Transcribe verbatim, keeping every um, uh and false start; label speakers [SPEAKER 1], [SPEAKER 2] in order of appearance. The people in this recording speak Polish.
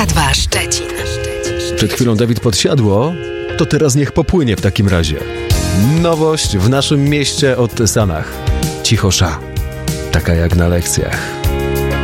[SPEAKER 1] K dwa Szczecin.
[SPEAKER 2] Przed chwilą Dawid Podsiadło, to teraz niech popłynie w takim razie. Nowość w naszym mieście od Sanach. Cichosza. Taka jak na lekcjach.